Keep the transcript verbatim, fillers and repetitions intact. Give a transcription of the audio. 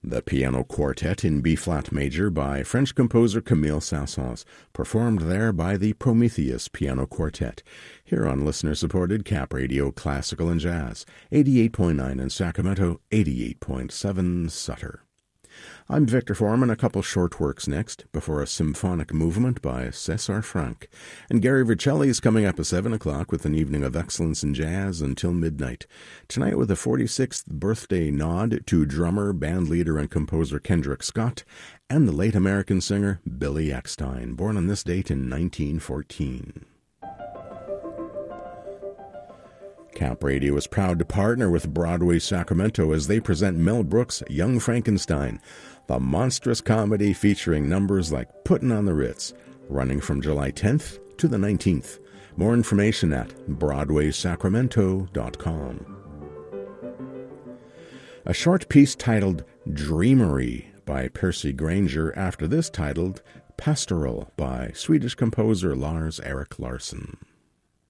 The Piano Quartet in B-flat major by French composer Camille Saint-Saëns, performed there by the Prometheus Piano Quartet, here on listener-supported Cap Radio Classical and Jazz, eighty-eight point nine in Sacramento, eighty-eight point seven Sutter. I'm Victor Foreman. A couple short works next, before a symphonic movement by César Franck. And Gary Vercelli is coming up at seven o'clock with an evening of excellence in jazz until midnight. Tonight with a forty-sixth birthday nod to drummer, bandleader, and composer Kendrick Scott, and the late American singer Billy Eckstine, born on this date in nineteen fourteen. Cap Radio is proud to partner with Broadway Sacramento as they present Mel Brooks' Young Frankenstein, the monstrous comedy featuring numbers like Puttin' on the Ritz, running from July tenth to the nineteenth. More information at broadway sacramento dot com. A short piece titled Dreamery by Percy Granger, after this titled Pastoral by Swedish composer Lars Erik Larsson.